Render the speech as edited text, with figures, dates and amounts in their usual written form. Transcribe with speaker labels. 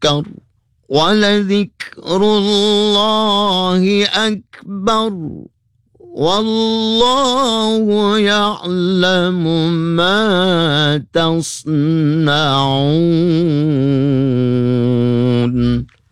Speaker 1: يذكر ولذكر الله أكبر والله يعلم ما تصنعون.